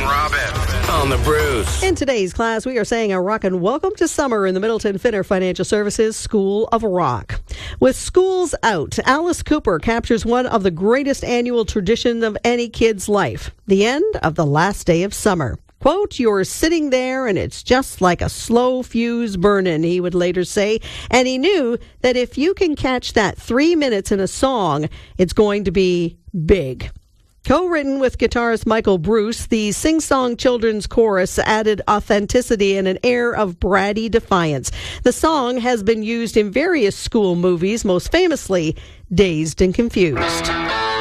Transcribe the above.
Robin on the Bruce. In today's class, we are saying a rockin' welcome to summer in the Middleton Finner Financial Services School of Rock. With schools out, Alice Cooper captures one of the greatest annual traditions of any kid's life, the end of the last day of summer. Quote, "You're sitting there and it's just like a slow fuse burning," he would later say. And he knew that if you can catch that 3 minutes in a song, it's going to be big. Co-written with guitarist Michael Bruce, the sing-song children's chorus added authenticity and an air of bratty defiance. The song has been used in various school movies, most famously Dazed and Confused.